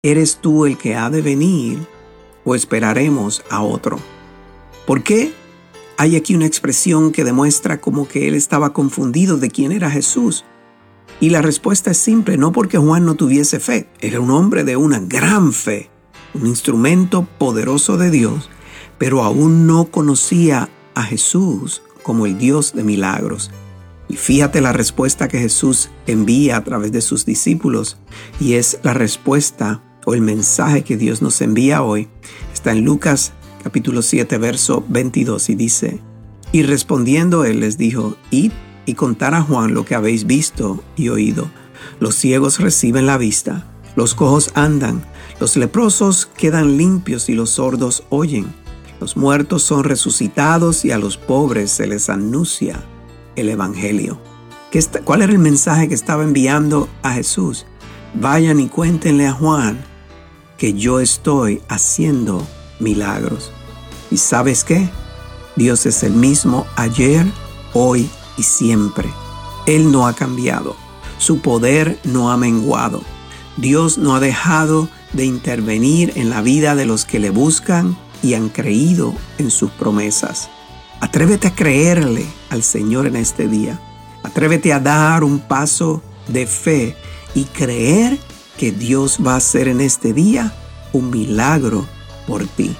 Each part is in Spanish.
¿Eres tú el que ha de venir o esperaremos a otro? ¿Por qué? Hay aquí una expresión que demuestra como que él estaba confundido de quién era Jesús. Y la respuesta es simple, no porque Juan no tuviese fe. Era un hombre de una gran fe, un instrumento poderoso de Dios, pero aún no conocía a Jesús como el Dios de milagros. Y fíjate la respuesta que Jesús envía a través de sus discípulos, y es la respuesta o el mensaje que Dios nos envía hoy. Está en Lucas capítulo 7, verso 22, y dice: y respondiendo él les dijo: id y contar a Juan lo que habéis visto y oído. Los ciegos reciben la vista, los cojos andan, los leprosos quedan limpios y los sordos oyen. Los muertos son resucitados y a los pobres se les anuncia el evangelio. ¿Cuál era el mensaje que estaba enviando a Jesús? Vayan y cuéntenle a Juan que yo estoy haciendo milagros. ¿Y sabes qué? Dios es el mismo ayer, hoy y siempre. Él no ha cambiado. Su poder no ha menguado. Dios no ha dejado de intervenir en la vida de los que le buscan y han creído en sus promesas. Atrévete a creerle al Señor en este día. Atrévete a dar un paso de fe y creer que Dios va a hacer en este día un milagro por ti.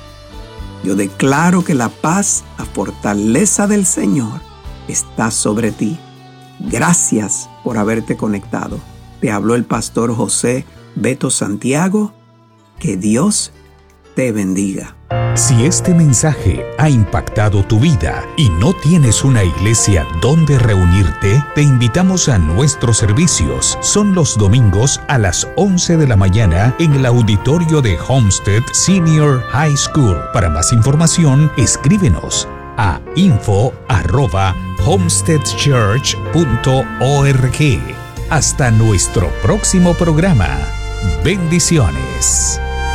Yo declaro que la paz, la fortaleza del Señor está sobre ti. Gracias por haberte conectado. Te habló el pastor José Beto Santiago. Que Dios te bendiga. Si este mensaje ha impactado tu vida y no tienes una iglesia donde reunirte, te invitamos a nuestros servicios. Son los domingos a las 11 de la mañana en el auditorio de Homestead Senior High School. Para más información, escríbenos a info@homesteadchurch.org. Hasta nuestro próximo programa. Bendiciones.